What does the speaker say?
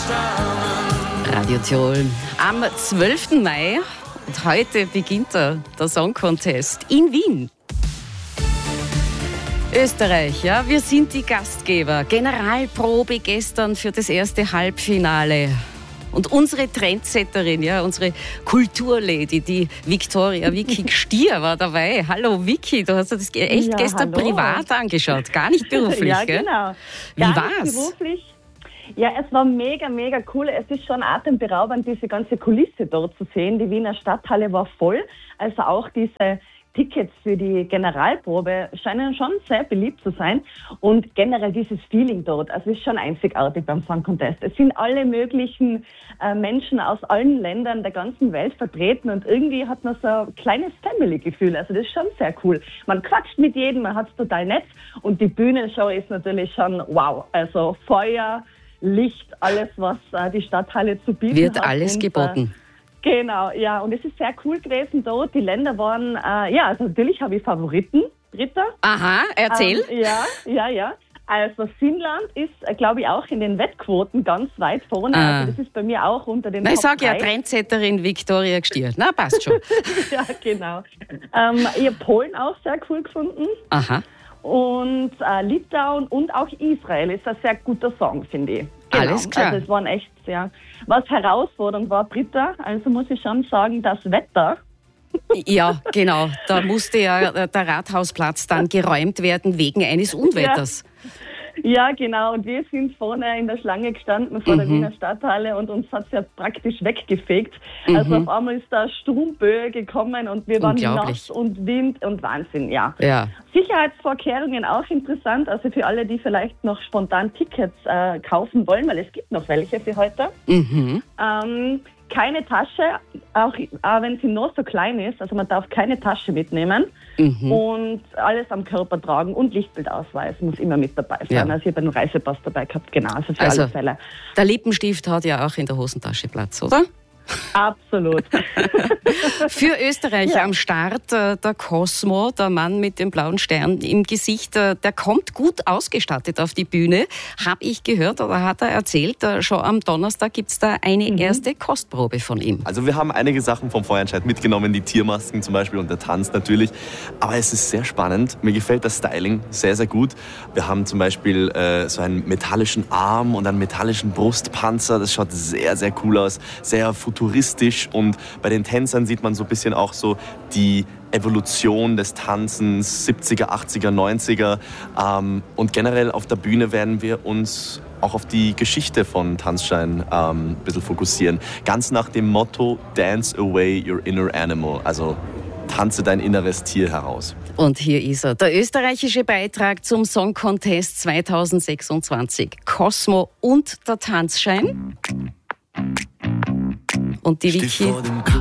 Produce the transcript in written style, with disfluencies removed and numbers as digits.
Radio Tirol am 12. Mai und heute beginnt der Song Contest in Wien. Österreich, ja, wir sind die Gastgeber. Generalprobe gestern für das erste Halbfinale. Und unsere Trendsetterin, ja, unsere Kulturlady, die Viktoria Vicky Stier war dabei. Hallo Vicky, du hast dir das echt gestern privat angeschaut, gar nicht beruflich, ja, gell? Genau. Wie war's? Beruflich. Ja, es war mega, mega cool. Es ist schon atemberaubend, diese ganze Kulisse dort zu sehen. Die Wiener Stadthalle war voll. Also auch diese Tickets für die Generalprobe scheinen schon sehr beliebt zu sein. Und generell dieses Feeling dort, also ist schon einzigartig beim Song Contest. Es sind alle möglichen Menschen aus allen Ländern der ganzen Welt vertreten und irgendwie hat man so ein kleines Family-Gefühl. Also das ist schon sehr cool. Man quatscht mit jedem, man hat es total nett und die Bühnenshow ist natürlich schon wow. Also Feuer, Licht, alles, was die Stadthalle zu bieten wird hat. Alles geboten. Genau, ja. Und es ist sehr cool gewesen dort. Die Länder waren, also natürlich habe ich Favoriten, Britta. Aha, erzähl. Ja. Also Finnland ist, glaube ich, auch in den Wettquoten ganz weit vorne. Also das ist bei mir auch unter den Top 3. Ich sage ja, Trendsetterin Viktoria Stier. Na, passt schon. Ja, genau. Ich habe Polen auch sehr cool gefunden. Aha. Und Litauen und auch Israel ist ein sehr guter Song, finde ich. Genau. Alles klar. Also es waren echt sehr, was herausfordernd war, Britta, also muss ich schon sagen, das Wetter. Ja, genau. Da musste ja der Rathausplatz dann geräumt werden wegen eines Unwetters. Ja, genau. Und wir sind vorne in der Schlange gestanden vor der Wiener Stadthalle und uns hat es ja praktisch weggefegt. Also auf einmal ist da Sturmböe gekommen und wir waren nass und Wind und Wahnsinn, ja. Sicherheitsvorkehrungen auch interessant, also für alle, die vielleicht noch spontan Tickets kaufen wollen, weil es gibt noch welche für heute. Keine Tasche, auch wenn sie noch so klein ist, also man darf keine Tasche mitnehmen und alles am Körper tragen und Lichtbildausweis muss immer mit dabei sein. Ja. Also ich habe einen Reisepass dabei gehabt, genau, also für alle Fälle. Der Lippenstift hat ja auch in der Hosentasche Platz, oder? Absolut. Für Österreich am Start der Cosmo, der Mann mit dem blauen Stern im Gesicht, der kommt gut ausgestattet auf die Bühne, habe ich gehört oder hat er erzählt. Schon am Donnerstag gibt es da eine erste Kostprobe von ihm. Also wir haben einige Sachen vom Vorentscheid mitgenommen, die Tiermasken zum Beispiel und der Tanz natürlich. Aber es ist sehr spannend. Mir gefällt das Styling sehr, sehr gut. Wir haben zum Beispiel so einen metallischen Arm und einen metallischen Brustpanzer. Das schaut sehr, sehr cool aus. Sehr futuristisch und bei den Tänzern sieht man so ein bisschen auch so die Evolution des Tanzens, 70er, 80er, 90er und generell auf der Bühne werden wir uns auch auf die Geschichte von Tanzschein ein bisschen fokussieren. Ganz nach dem Motto Dance away your inner animal, also tanze dein inneres Tier heraus. Und hier ist er, der österreichische Beitrag zum Song Contest 2026. Cosmo und der Tanzschein. Und die Vicky